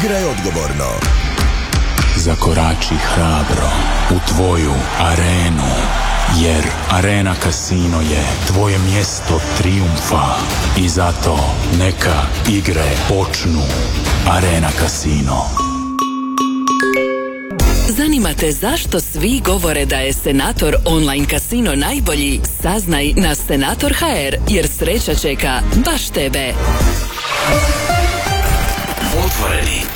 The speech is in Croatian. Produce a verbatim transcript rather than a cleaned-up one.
Igraj odgovorno. Zakorači hrabro u tvoju arenu, jer Arena Casino je tvoje mjesto trijumfa i zato neka igre počnu. Arena Casino. Zanima te zašto svi govore da je Senator online kasino najbolji? Saznaj na Senator ha er, jer sreća čeka baš tebe. Otvoreni